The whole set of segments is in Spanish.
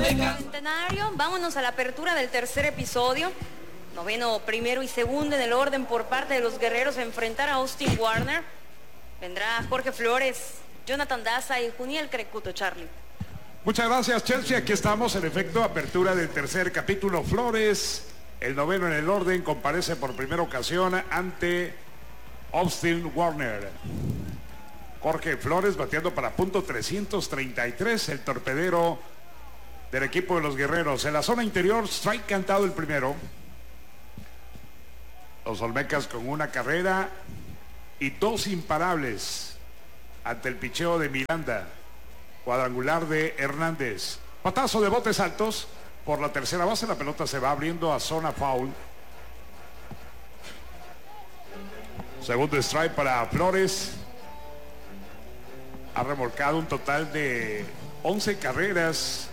Centenario, vámonos a la apertura del tercer episodio. Noveno, primero y segundo en el orden por parte de los guerreros a enfrentar a Austin Warner. Vendrá Jorge Flores, Jonathan Daza y Juniel Crecuto, Charlie. Muchas gracias, Chelsea. Aquí estamos, en efecto, apertura del tercer capítulo. Flores, el noveno en el orden, comparece por primera ocasión ante Austin Warner. Jorge Flores bateando para punto 333, el torpedero del equipo de los guerreros. En la zona interior, strike cantado el primero. Los Olmecas con una carrera y dos imparables ante el picheo de Miranda. Cuadrangular de Hernández. Patazo de botes altos por la tercera base. La pelota se va abriendo a zona foul. Segundo strike para Flores. Ha remolcado un total de 11 carreras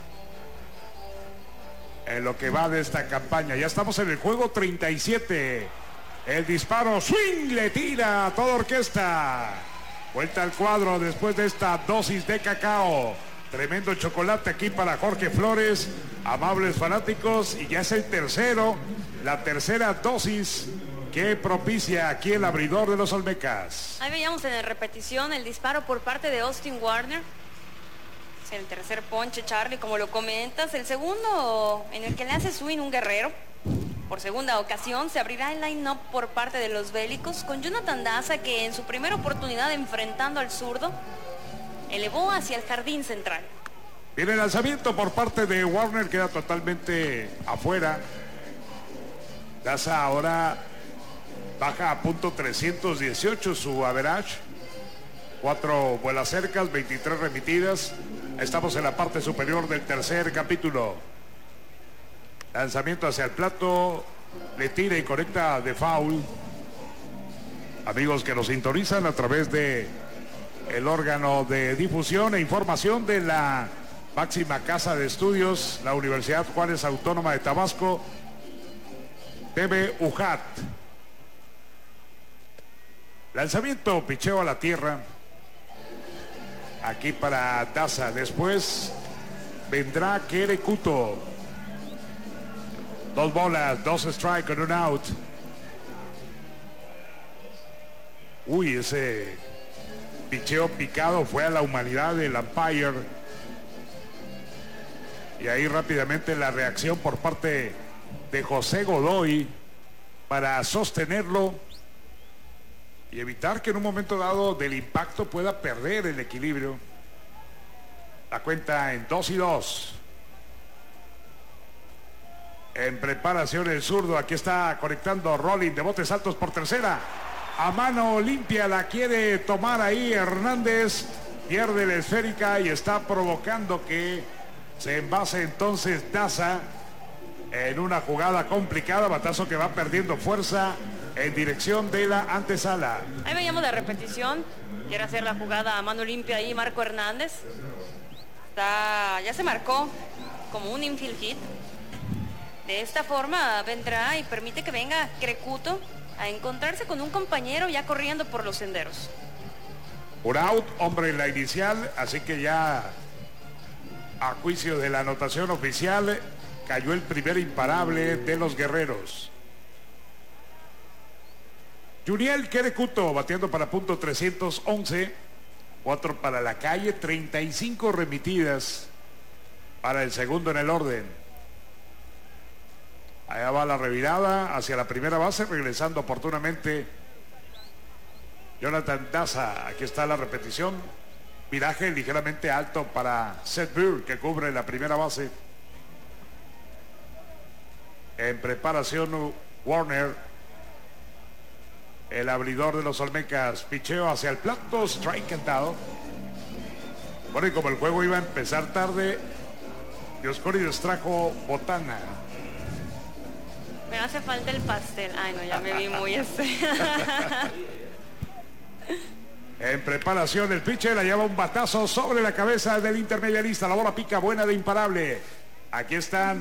en lo que va de esta campaña. Ya estamos en el juego 37. El disparo, swing, le tira a toda orquesta. Vuelta al cuadro después de esta dosis de cacao. Tremendo chocolate aquí para Jorge Flores. Amables fanáticos, y ya es el tercero, la tercera dosis que propicia aquí el abridor de los Olmecas. Ahí veíamos en la repetición el disparo por parte de Austin Warner. Es el tercer ponche, Charlie, como lo comentas. El segundo en el que le hace swing un guerrero. Por segunda ocasión se abrirá el line-up por parte de los bélicos con Jonathan Daza, que en su primera oportunidad enfrentando al zurdo elevó hacia el jardín central. Viene el lanzamiento por parte de Warner, queda totalmente afuera. Daza ahora baja a punto 318 su average. 4 vuelas cercas, 23 remitidas. Estamos en la parte superior del tercer capítulo. Lanzamiento hacia el plato, le tira y conecta de foul. Amigos que nos sintonizan a través de el órgano de difusión e información de la máxima casa de estudios, la Universidad Juárez Autónoma de Tabasco, TV UJAT. Lanzamiento, picheo a la tierra. Aquí para Daza. Después vendrá Querecuto. 2 bolas, 2 strike con un out. Uy, ese picheo picado fue a la humanidad del umpire. Y ahí rápidamente la reacción por parte de José Godoy para sostenerlo y evitar que en un momento dado del impacto pueda perder el equilibrio. La cuenta en 2-2. En preparación el zurdo, aquí está conectando Rolling de botes altos por tercera. A mano limpia la quiere tomar ahí Hernández. Pierde la esférica y está provocando que se envase entonces Daza en una jugada complicada. Batazo que va perdiendo fuerza en dirección de la antesala. Ahí veíamos la repetición. Quiere hacer la jugada a mano limpia ahí Marco Hernández. Ya se marcó como un infield hit. De esta forma vendrá y permite que venga Crecuto a encontrarse con un compañero ya corriendo por los senderos. Por out, hombre en la inicial, así que ya a juicio de la anotación oficial cayó el primer imparable de los guerreros. Juniel Querecuto bateando para punto 311, 4 para la calle, 35 remitidas para el segundo en el orden. Allá va la revirada hacia la primera base, regresando oportunamente Jonathan Daza. Aquí está la repetición. Viraje ligeramente alto para Seth Burr, que cubre la primera base. En preparación Warner, el abridor de los Olmecas. Picheo hacia el plato, strike cantado. Bueno, y como el juego iba a empezar tarde, Dioscuri trajo botana. Me hace falta el pastel. Ay, no, ya me vi muy En preparación el pitcher, la lleva un batazo sobre la cabeza del intermedialista. La bola pica buena de imparable. Aquí están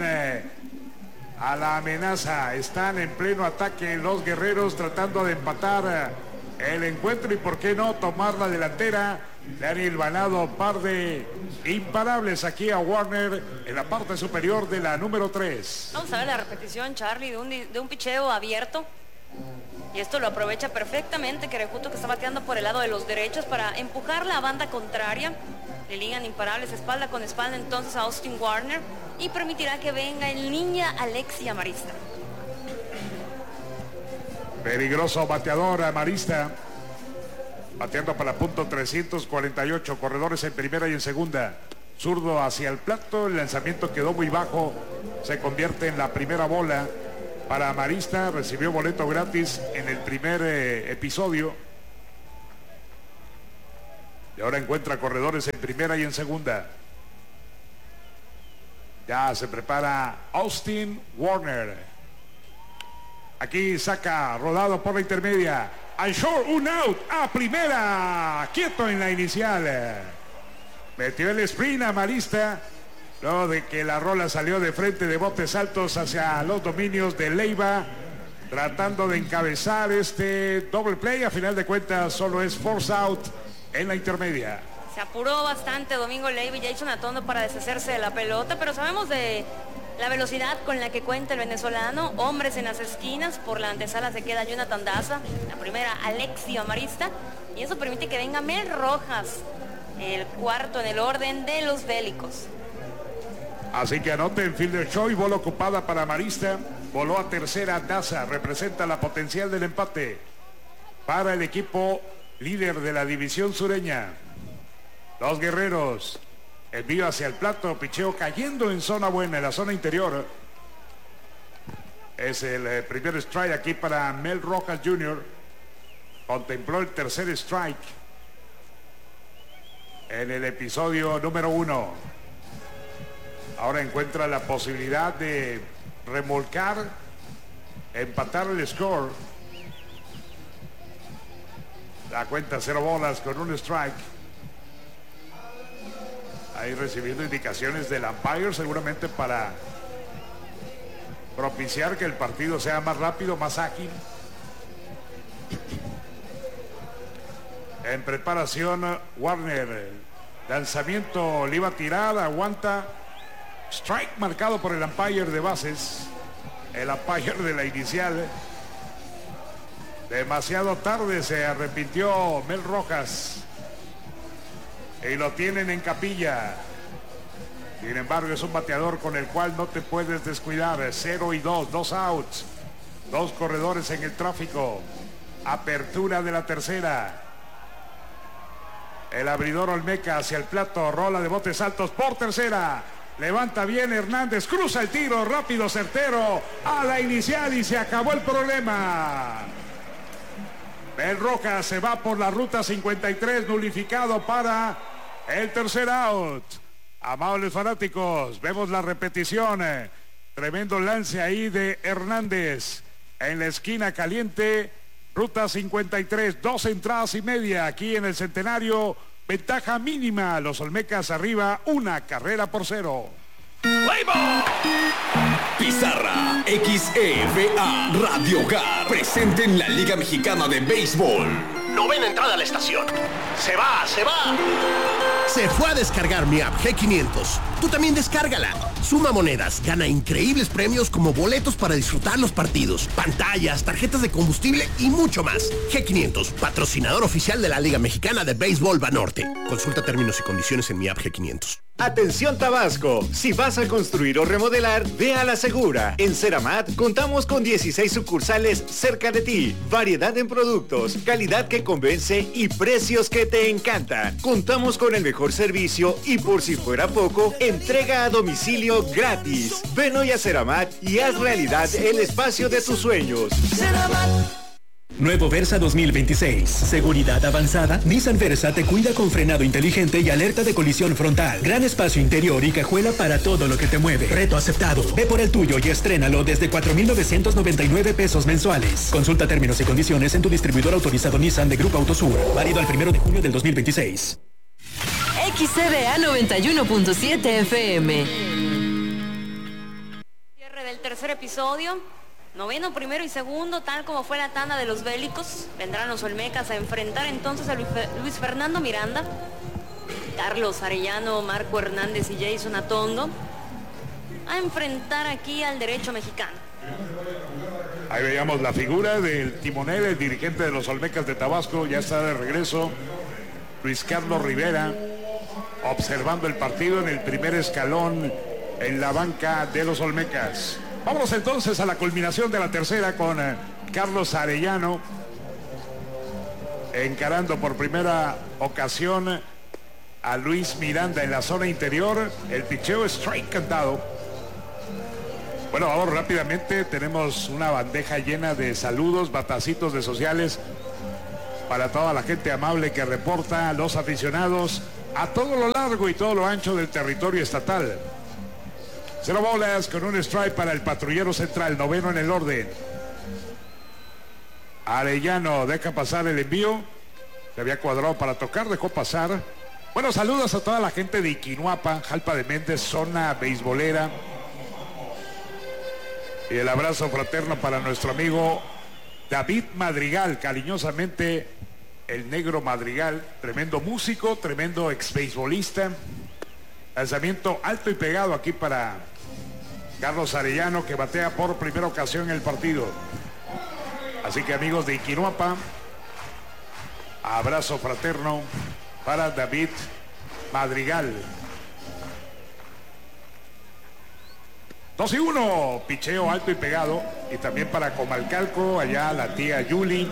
a la amenaza. Están en pleno ataque los guerreros tratando de empatar el encuentro y por qué no tomar la delantera. Le han hilvanado par de imparables aquí a Warner en la parte superior de la número 3. Vamos a ver la repetición, Charlie, de un picheo abierto. Y esto lo aprovecha perfectamente Querejuto, que está bateando por el lado de los derechos para empujar la banda contraria. Le ligan imparables espalda con espalda entonces a Austin Warner y permitirá que venga el ninja Alexi Amarista. Peligroso bateador Amarista. Bateando para punto 348, corredores en primera y en segunda. Zurdo hacia el plato, el lanzamiento quedó muy bajo. Se convierte en la primera bola para Amarista. Recibió boleto gratis en el primer episodio. Y ahora encuentra corredores en primera y en segunda. Ya se prepara Austin Warner. Aquí saca rodado por la intermedia. Al short, un out a primera. Quieto en la inicial. Metió el sprint Amarista. Luego de que la rola salió de frente de botes altos hacia los dominios de Leiva. Tratando de encabezar este doble play. A final de cuentas solo es force out en la intermedia. Se apuró bastante Domingo Leiva y Jason Atondo para deshacerse de la pelota, pero sabemos de la velocidad con la que cuenta el venezolano. Hombres en las esquinas, por la antesala se queda Jonathan Daza, la primera Alexi Amarista, y eso permite que venga Mel Rojas, el cuarto en el orden de los bélicos. Así que anoten fielder Choi, bola ocupada para Amarista, voló a tercera Daza, representa la potencial del empate para el equipo líder de la división sureña. Los guerreros, envío hacia el plato, picheo cayendo en zona buena, en la zona interior. Es el primer strike aquí para Mel Rojas Jr. Contempló el tercer strike en el episodio número 1. Ahora encuentra la posibilidad de remolcar, empatar el score. La cuenta 0 bolas con un strike. Ahí recibiendo indicaciones del umpire, seguramente para propiciar que el partido sea más rápido, más ágil. En preparación Warner, lanzamiento le iba a tirar, aguanta, strike marcado por el umpire de bases, el umpire de la inicial. Demasiado tarde se arrepintió Mel Rojas y lo tienen en capilla. Sin embargo, es un bateador con el cual no te puedes descuidar. 0 y 2, 2 outs, 2 corredores en el tráfico. Apertura de la tercera. El abridor Olmeca hacia el plato, rola de botes altos por tercera. Levanta bien Hernández, cruza el tiro, rápido, certero, a la inicial y se acabó el problema. Mel Rojas se va por la ruta 53, nulificado para el tercer out. Amables fanáticos, vemos la repetición. Tremendo lance ahí de Hernández en la esquina caliente. Ruta 53, 2 entradas y media aquí en el Centenario. Ventaja mínima, los Olmecas arriba, 1-0. Pizarra XEVA Radio Hogar, presente en la Liga Mexicana de Béisbol. Novena entrada a la estación. Se va. Se fue a descargar mi app G500. Tú también descárgala. Suma monedas, gana increíbles premios como boletos para disfrutar los partidos, pantallas, tarjetas de combustible y mucho más. G500, patrocinador oficial de la Liga Mexicana de Béisbol Banorte. Consulta términos y condiciones en mi app G500. Atención Tabasco, si vas a construir o remodelar, ve a la segura. En Ceramat contamos con 16 sucursales cerca de ti, variedad en productos, calidad que convence y precios que te encantan. Contamos con el mejor servicio y por si fuera poco, entrega a domicilio gratis. Ven hoy a Ceramat y haz realidad el espacio de tus sueños. Ceramat. Nuevo Versa 2026. Seguridad avanzada. Nissan Versa te cuida con frenado inteligente y alerta de colisión frontal. Gran espacio interior y cajuela para todo lo que te mueve. Reto aceptado. Ve por el tuyo y estrénalo desde 4,999 pesos mensuales. Consulta términos y condiciones en tu distribuidor autorizado Nissan de Grupo Autosur. Válido al 1 de junio del 2026. XCBA 91.7 FM. Cierre del tercer episodio. Noveno, primero y segundo, tal como fue la tanda de los bélicos. Vendrán los olmecas a enfrentar entonces a Luis Fernando Miranda, Carlos Arellano, Marco Hernández y Jason Atondo a enfrentar aquí al derecho mexicano. Ahí veíamos la figura del timonel, el dirigente de los Olmecas de Tabasco. Ya está de regreso Luis Carlos Rivera, observando el partido en el primer escalón en la banca de los Olmecas. Vamos entonces a la culminación de la tercera con Carlos Arellano encarando por primera ocasión a Luis Miranda en la zona interior. El picheo strike cantado. Bueno, vamos rápidamente. Tenemos una bandeja llena de saludos, batacitos de sociales para toda la gente amable que reporta, a los aficionados a todo lo largo y todo lo ancho del territorio estatal. 0 bolas con un strike para el patrullero central, noveno en el orden. Arellano deja pasar el envío. Se había cuadrado para tocar, dejó pasar. Bueno, saludos a toda la gente de Iquinuapa, Jalpa de Méndez, zona beisbolera. Y el abrazo fraterno para nuestro amigo David Madrigal, cariñosamente el Negro Madrigal, tremendo músico, tremendo exbeisbolista. Lanzamiento alto y pegado aquí para Carlos Arellano, que batea por primera ocasión en el partido. Así que amigos de Iquinuapa, abrazo fraterno para David Madrigal. 2-1, picheo alto y pegado. Y también para Comalcalco, allá la tía Yuli,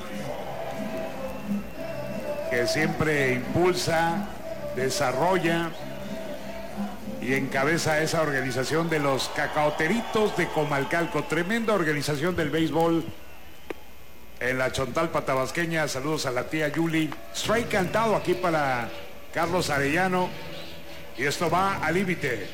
que siempre impulsa, desarrolla y encabeza esa organización de los cacaoteritos de Comalcalco. Tremenda organización del béisbol en la Chontalpa tabasqueña. Saludos a la tía Yuli. Strike cantado aquí para Carlos Arellano. Y esto va al límite.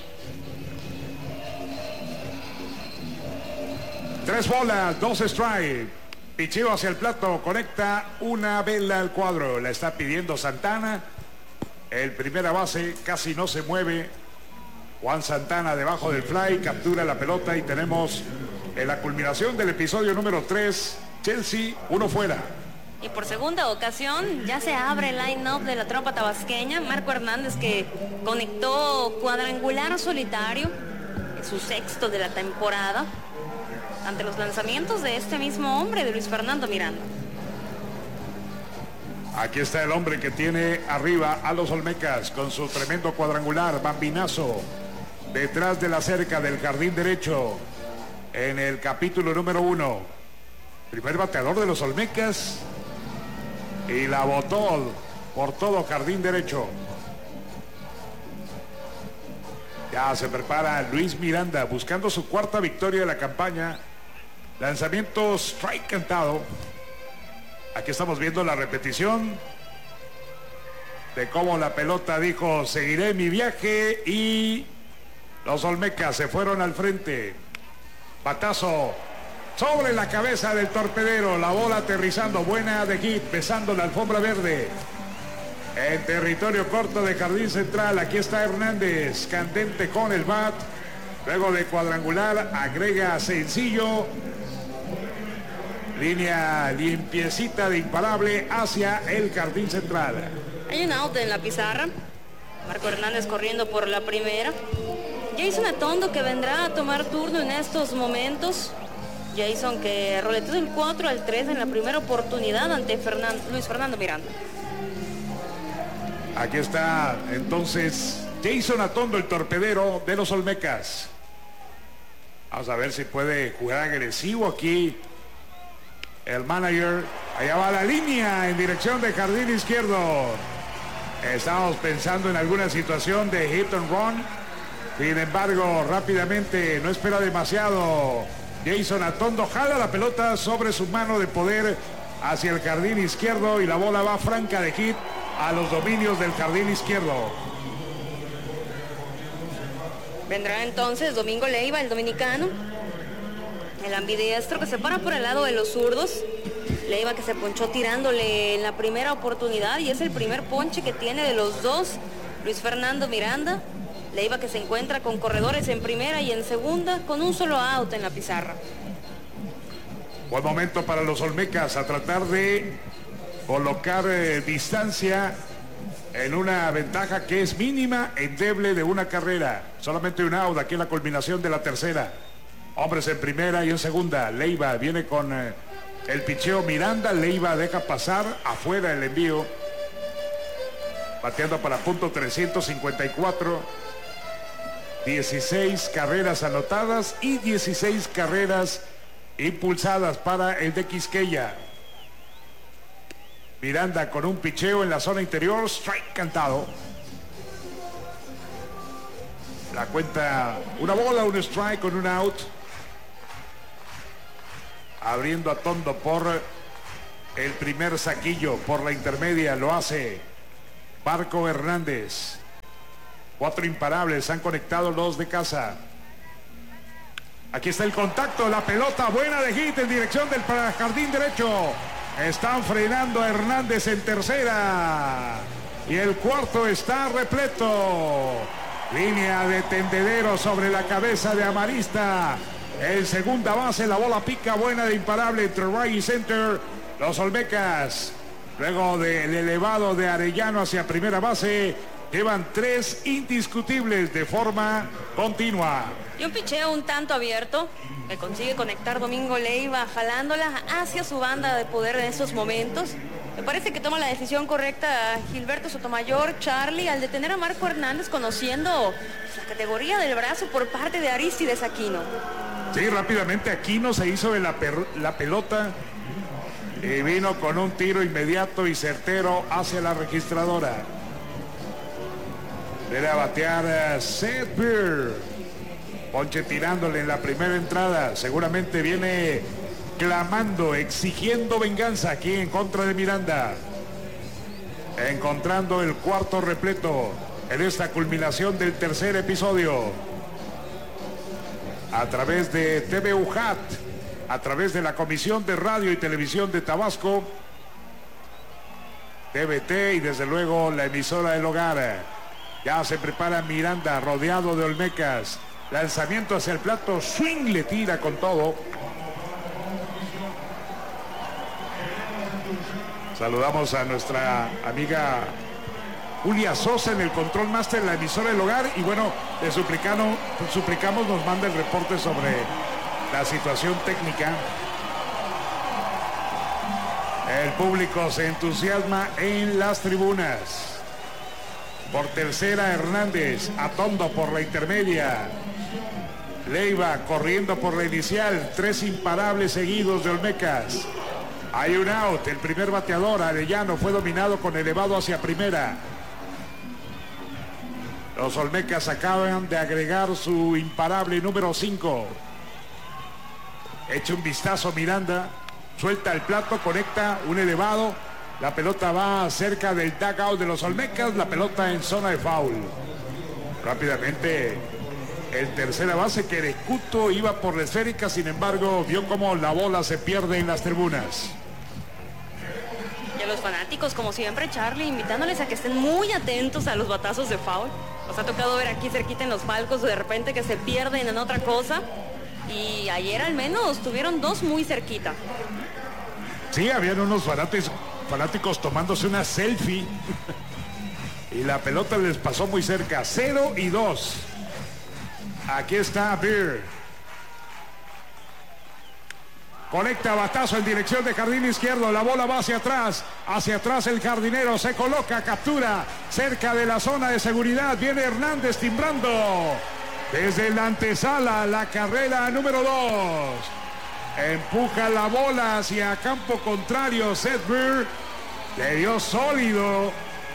3 bolas, 2 strike. Picheo hacia el plato, conecta una vela al cuadro. La está pidiendo Santana. El primera base casi no se mueve. Juan Santana debajo del fly, captura la pelota y tenemos en la culminación del episodio número 3, Chelsea, 1 fuera. Y por segunda ocasión ya se abre el line-up de la tropa tabasqueña. Marco Hernández, que conectó cuadrangular solitario, en su sexto de la temporada, ante los lanzamientos de este mismo hombre, de Luis Fernando Miranda. Aquí está el hombre que tiene arriba a los Olmecas con su tremendo cuadrangular, bambinazo, detrás de la cerca del jardín derecho, en el capítulo número 1. Primer bateador de los Olmecas y la botó por todo jardín derecho. Ya se prepara Luis Miranda buscando su cuarta victoria de la campaña. Lanzamiento strike cantado. Aquí estamos viendo la repetición de cómo la pelota dijo: seguiré mi viaje, y los Olmecas se fueron al frente. Batazo sobre la cabeza del torpedero, la bola aterrizando, buena de hit, besando la alfombra verde. En territorio corto de jardín central, aquí está Hernández, candente con el bat. Luego de cuadrangular, agrega sencillo. Línea limpiecita de imparable hacia el jardín central. Hay un out en la pizarra. Marco Hernández corriendo por la primera. Jason Atondo, que vendrá a tomar turno en estos momentos. Jason, que roleteó del 4 al 3 en la primera oportunidad ante Luis Fernando Miranda. Aquí está entonces Jason Atondo, el torpedero de los Olmecas. Vamos a ver si puede jugar agresivo aquí el manager. Allá va la línea en dirección de jardín izquierdo. Estamos pensando en alguna situación de hit and run. Sin embargo, rápidamente, no espera demasiado. Jason Atondo jala la pelota sobre su mano de poder hacia el jardín izquierdo y la bola va franca de hit a los dominios del jardín izquierdo. Vendrá entonces Domingo Leiva, el dominicano, el ambidiestro, que se para por el lado de los zurdos. Leiva, que se ponchó tirándole en la primera oportunidad, y es el primer ponche que tiene de los dos Luis Fernando Miranda. Leiva, que se encuentra con corredores en primera y en segunda, con un solo out en la pizarra. Buen momento para los olmecas a tratar de colocar distancia en una ventaja que es mínima, endeble de una carrera. Solamente un out aquí en la culminación de la tercera. Hombres en primera y en segunda. Leiva viene con el picheo Miranda. Leiva deja pasar afuera el envío. Bateando para punto 354. 16 carreras anotadas y 16 carreras impulsadas para el de Quisqueya. Miranda con un picheo en la zona interior. Strike cantado. La cuenta, una bola, un strike con un out. Abriendo a Tondo por el primer saquillo. Por la intermedia lo hace Marco Hernández. 4 imparables, han conectado los de casa. Aquí está el contacto, la pelota buena de hit en dirección del jardín derecho. Están frenando a Hernández en tercera. Y el cuarto está repleto. Línea de tendedero sobre la cabeza de Amarista. En segunda base la bola pica buena de imparable entre right y center. Los olmecas, luego del elevado de Arellano hacia primera base, llevan 3 indiscutibles de forma continua. Y un picheo un tanto abierto que consigue conectar Domingo Leiva, jalándola hacia su banda de poder en estos momentos. Me parece que toma la decisión correcta Gilberto Sotomayor, Charlie, al detener a Marco Hernández, conociendo la categoría del brazo por parte de Aristides Aquino. Sí, rápidamente Aquino se hizo de la pelota y vino con un tiro inmediato y certero hacia la registradora. Debe a batear Seth Beer. Ponche tirándole en la primera entrada. Seguramente viene clamando, exigiendo venganza aquí en contra de Miranda. Encontrando el cuarto repleto en esta culminación del tercer episodio. A través de TV UJAT, a través de la Comisión de Radio y Televisión de Tabasco, TVT y desde luego la emisora del hogar. Ya se prepara Miranda, rodeado de olmecas. Lanzamiento hacia el plato, swing, le tira con todo. Saludamos a nuestra amiga Julia Sosa en el Control Master, la emisora del hogar. Y bueno, le suplicamos nos manda el reporte sobre la situación técnica. El público se entusiasma en las tribunas. Por tercera Hernández, Atondo por la intermedia. Leiva corriendo por la inicial. 3 imparables seguidos de olmecas. Hay un out, el primer bateador, Arellano, fue dominado con elevado hacia primera. Los olmecas acaban de agregar su imparable número 5. Echa un vistazo Miranda, suelta el plato, conecta un elevado. La pelota va cerca del dugout de los olmecas, la pelota en zona de foul. Rápidamente el tercera base, Querecuto, iba por la esférica, sin embargo vio cómo la bola se pierde en las tribunas. Y a los fanáticos, como siempre, Charlie, invitándoles a que estén muy atentos a los batazos de foul. Nos ha tocado ver aquí cerquita en los palcos de repente que se pierden en otra cosa. Y ayer al menos tuvieron 2 muy cerquita. Sí, habían unos fanáticos tomándose una selfie. Y la pelota les pasó muy cerca. 0 y 2. Aquí está Beer. Conecta batazo en dirección de jardín izquierdo. La bola va hacia atrás. Hacia atrás el jardinero se coloca, captura cerca de la zona de seguridad. Viene Hernández timbrando. Desde la antesala, la carrera número 2. Empuja la bola hacia campo contrario. Seth Beer le dio sólido.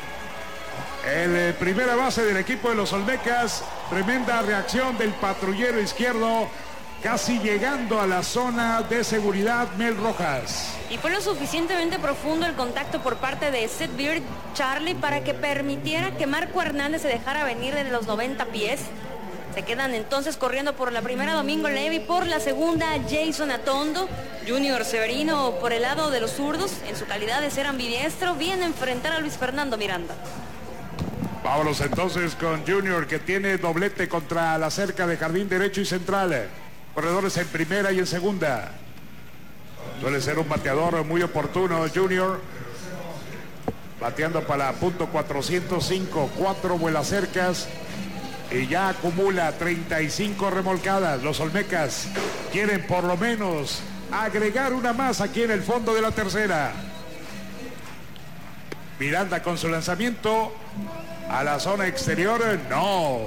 El primera base del equipo de los olmecas. Tremenda reacción del patrullero izquierdo. Casi llegando a la zona de seguridad, Mel Rojas. Y fue lo suficientemente profundo el contacto por parte de Seth Beer, Charlie, para que permitiera que Marco Hernández se dejara venir de los 90 pies. Se quedan entonces corriendo por la primera Domingo Levy, por la segunda Jason Atondo. Junior Severino por el lado de los zurdos, en su calidad de ser ambidiestro, viene a enfrentar a Luis Fernando Miranda. Vámonos entonces con Junior, que tiene doblete contra la cerca de jardín derecho y central. Corredores en primera y en segunda. Suele ser un bateador muy oportuno, Junior. Bateando para punto 405, 4 vuelas cercas. Y ya acumula 35 remolcadas. Los olmecas quieren por lo menos agregar una más aquí en el fondo de la tercera. Miranda con su lanzamiento a la zona exterior. No.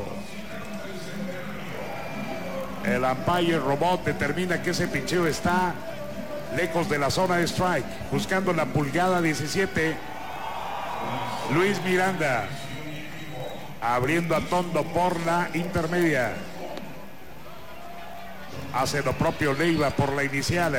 El umpire robot determina que ese picheo está lejos de la zona de strike. Buscando la pulgada 17. Luis Miranda. Abriendo a Tondo por la intermedia. Hace lo propio Leiva por la inicial.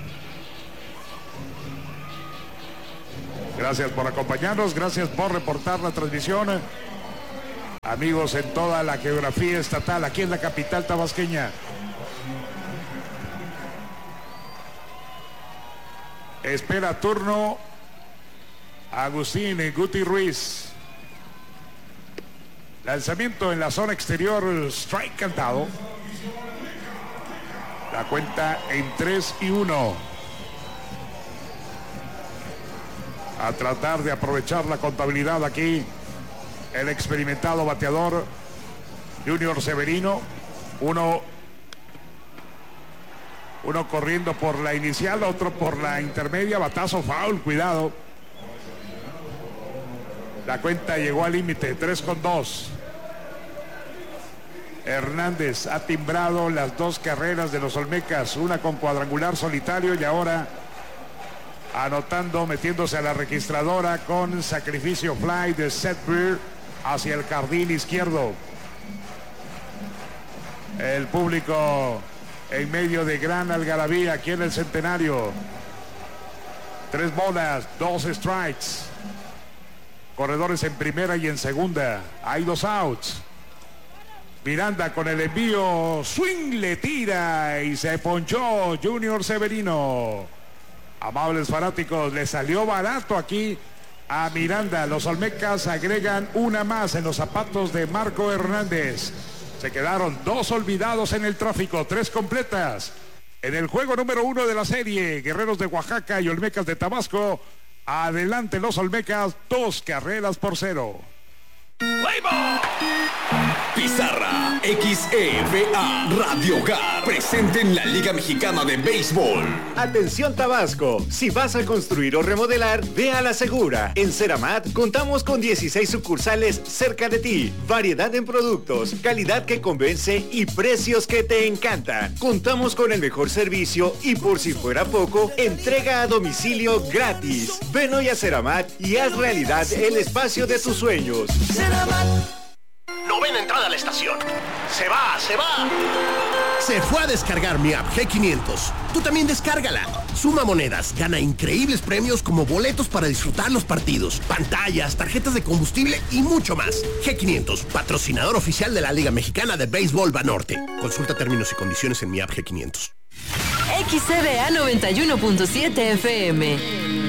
Gracias por acompañarnos, gracias por reportar la transmisión. Amigos en toda la geografía estatal, aquí en la capital tabasqueña. Espera turno Agustín Guti Ruiz. Lanzamiento en la zona exterior, strike cantado. La cuenta en 3-1. A tratar de aprovechar la contabilidad aquí el experimentado bateador Junior Severino. Uno corriendo por la inicial, otro por la intermedia. Batazo, foul, cuidado. La cuenta llegó al límite, 3-2. Hernández ha timbrado las 2 carreras de los olmecas, una con cuadrangular solitario y ahora anotando, metiéndose a la registradora con sacrificio fly de Seth Beer hacia el jardín izquierdo. El público en medio de gran algarabía aquí en el Centenario. 3 bolas, 2 strikes. Corredores en primera y en segunda. Hay 2 outs. Miranda con el envío. Swing, le tira y se ponchó Junior Severino. Amables fanáticos, le salió barato aquí a Miranda. Los olmecas agregan una más en los zapatos de Marco Hernández. Se quedaron 2 olvidados en el tráfico, 3 completas. En el juego número 1 de la serie, Guerreros de Oaxaca y Olmecas de Tabasco. Adelante los olmecas, 2-0. Pizarra XEVA Radio Hogar presente en la Liga Mexicana de Béisbol. Atención Tabasco, si vas a construir o remodelar, ve a la segura. En Ceramat contamos con 16 sucursales cerca de ti, variedad en productos, calidad que convence y precios que te encantan. Contamos con el mejor servicio y por si fuera poco, entrega a domicilio gratis. Ven hoy a Ceramat y haz realidad el espacio de tus sueños. Novena entrada a la estación. Se va. Se fue a descargar mi app G500. Tú también descárgala. Suma monedas, gana increíbles premios como boletos para disfrutar los partidos, pantallas, tarjetas de combustible y mucho más. G500, patrocinador oficial de la Liga Mexicana de Béisbol Banorte. Consulta términos y condiciones en mi app G500. XCBA 91.7 FM.